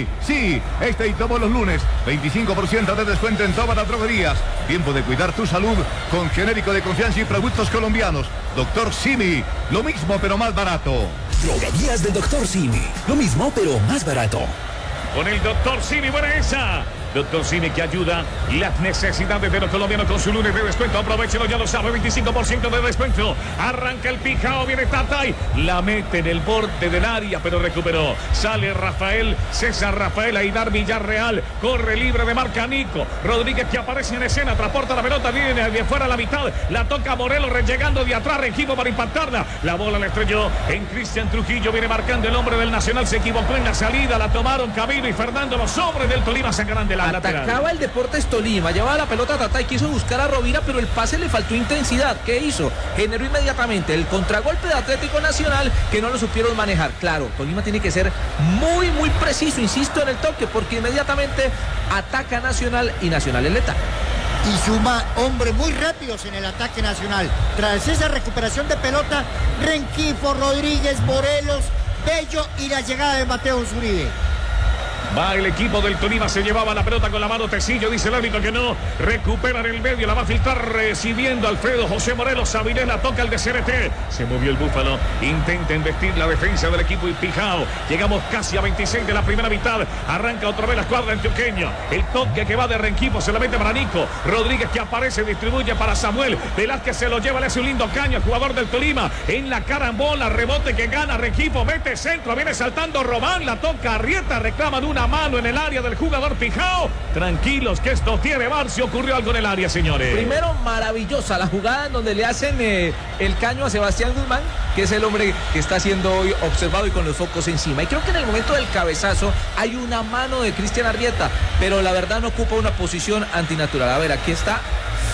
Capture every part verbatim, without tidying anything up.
Sí, sí, este y todos los lunes, veinticinco por ciento de descuento en todas las droguerías. Tiempo de cuidar tu salud con genérico de confianza y productos colombianos. Doctor Simi, lo mismo pero más barato. Droguerías del Doctor Simi, lo mismo pero más barato. Con el Doctor Simi, buena esa. Doctor Simi que ayuda las necesidades de los colombianos con su lunes de descuento. Aprovechelo, ya lo sabe, veinticinco por ciento de descuento. Arranca el Pijao, viene Tatay. La mete en el borde del área, pero recuperó. Sale Rafael, César Rafael, Aidar Villarreal. Corre libre de marca Nico Rodríguez que aparece en escena. Transporta la pelota, viene de fuera a la mitad. La toca Morelos, llegando de atrás, Rengifo para impactarla. La bola la estrelló en Cristian Trujillo. Viene marcando el hombre del Nacional. Se equivocó en la salida. La tomaron Camilo y Fernando. Los hombres del Tolima sacarán de la Atacaba lateral. el Deportes Tolima, llevaba la pelota a Tatay, quiso buscar a Rovira, pero el pase le faltó intensidad. ¿Qué hizo? Generó inmediatamente el contragolpe de Atlético Nacional, que no lo supieron manejar. Claro, Tolima tiene que ser muy, muy preciso, insisto, en el toque, porque inmediatamente ataca Nacional y Nacional es letal. Y suma hombres muy rápidos en el ataque nacional. Tras esa recuperación de pelota, Rengifo, Rodríguez, Morelos, Bello y la llegada de Mateo Zuribe. Va el equipo del Tolima, se llevaba la pelota con la mano Tecillo, dice el árbitro que no, recupera en el medio, la va a filtrar recibiendo Alfredo José Morelos, Avilés la toca el de C R T, se movió el Búfalo, intenta investir la defensa del equipo y Pijao, llegamos casi a veintiséis de la primera mitad, arranca otra vez la escuadra antioqueña, el toque que va de Rengifo, se la mete para Nico Rodríguez que aparece, distribuye para Samuel, Velázquez se lo lleva, le hace un lindo caño al jugador del Tolima, en la carambola, rebote que gana Rengifo, mete centro, viene saltando Román, la toca Arrieta, reclama de una mano en el área del jugador Pijao. Tranquilos que esto tiene bar si ocurrió algo en el área, señores. Primero, maravillosa la jugada en donde le hacen eh, el caño a Sebastián Guzmán, que es el hombre que está siendo hoy observado y con los focos encima. Y creo que en el momento del cabezazo hay una mano de Cristian Arrieta, pero la verdad no ocupa una posición antinatural. A ver, aquí está.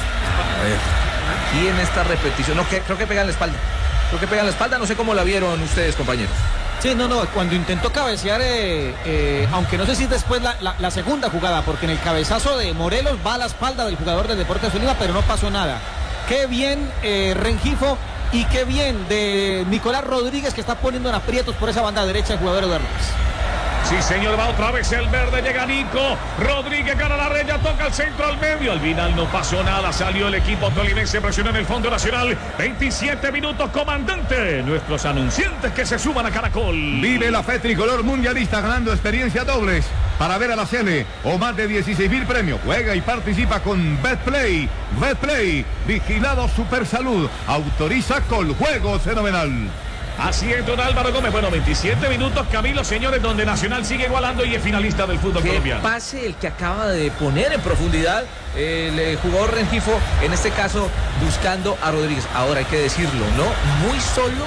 A ver, aquí en esta repetición. No, que, creo que pega en la espalda. Creo que pega en la espalda. No sé cómo la vieron ustedes, compañeros. Sí, no, no, cuando intentó cabecear, eh, eh, aunque no sé si es después la, la, la segunda jugada, porque en el cabezazo de Morelos va a la espalda del jugador del Deportes Tolima, pero no pasó nada. Qué bien eh, Rengifo y qué bien de Nicolás Rodríguez, que está poniendo en aprietos por esa banda derecha el jugador de Hernández. Sí, señor, va otra vez el verde, llega Nico Rodríguez, gana la red, ya toca el centro al medio, al final no pasó nada, salió el equipo tolimense, presionó en el fondo nacional, veintisiete minutos, comandante, nuestros anunciantes que se suban a Caracol. Vive la fe tricolor mundialista ganando experiencia dobles para ver a la Sele o más de dieciséis mil premios. Juega y participa con Betplay. Betplay, vigilado Supersalud, autoriza con juego fenomenal. Así es, don Álvaro Gómez. Bueno, veintisiete minutos, Camilo, señores, donde Nacional sigue igualando y es finalista del fútbol Qué colombiano. Pase el que acaba de poner en profundidad el eh, jugador Rengifo, en este caso buscando a Rodríguez. Ahora hay que decirlo, ¿no? Muy solo.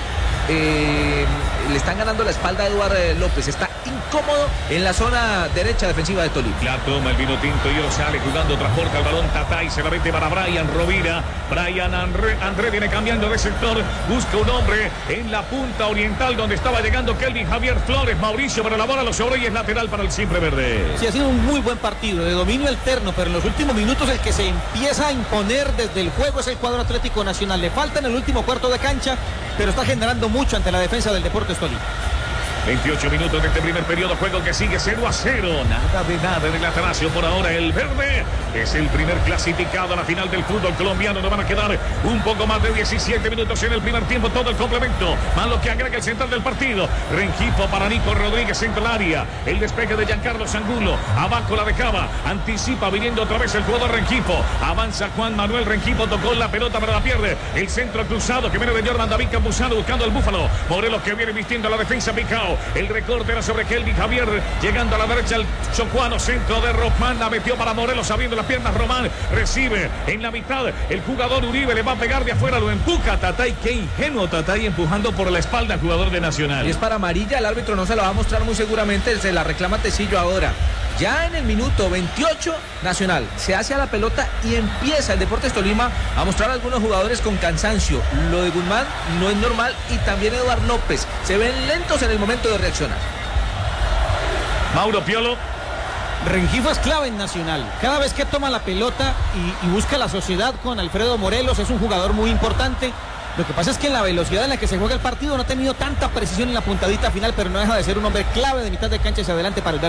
Eh, le están ganando la espalda a Eduardo López, está incómodo en la zona derecha defensiva de Tolima. La toma el vino tinto y lo sale jugando, transporta el balón Tatay, se la mete para Brian Rovira. Brian André, André viene cambiando de sector, busca un hombre en la punta oriental donde estaba llegando Kelvin Javier Flores. Mauricio para la bola, lo sobró y es lateral para el siempre verde. Sí, ha sido un muy buen partido de dominio alterno, pero en los últimos minutos el que se empieza a imponer desde el juego es el cuadro Atlético Nacional. Le falta en el último cuarto de cancha, pero está generando mucho ante la defensa del Deportes Tolima. veintiocho minutos de este primer periodo, juego que sigue cero a cero, nada de nada en el Atanasio. Por ahora el verde es el primer clasificado a la final del fútbol colombiano. Nos van a quedar un poco más de diecisiete minutos en el primer tiempo, todo el complemento, más lo que agrega el central del partido. Rengifo para Nico Rodríguez en el área, el despeje de Giancarlo Angulo, abajo la dejaba, anticipa viniendo otra vez el jugador Rengifo, avanza Juan Manuel Rengifo, tocó la pelota pero la pierde, el centro cruzado que viene de Jordan David Campuzano buscando al Búfalo, Morelos que viene vistiendo a la defensa Picao. El recorte era sobre Kelvin Javier, llegando a la derecha el chocuano, centro de Román, la metió para Morelos, abriendo las piernas Román, recibe en la mitad, el jugador Uribe le va a pegar de afuera, lo empuja Tatay, qué ingenuo Tatay empujando por la espalda al jugador de Nacional. Y es para amarilla, el árbitro no se la va a mostrar muy seguramente, se la reclama Tecillo ahora. Ya en el minuto veintiocho, Nacional se hace a la pelota y empieza el Deportes Tolima a mostrar a algunos jugadores con cansancio. Lo de Guzmán no es normal y también Eduardo López. Se ven lentos en el momento de reaccionar. Mauro Piolo. Rengifo es clave en Nacional. Cada vez que toma la pelota y, y busca la sociedad con Alfredo Morelos, es un jugador muy importante. Lo que pasa es que en la velocidad en la que se juega el partido no ha tenido tanta precisión en la puntadita final, pero no deja de ser un hombre clave de mitad de cancha hacia adelante para el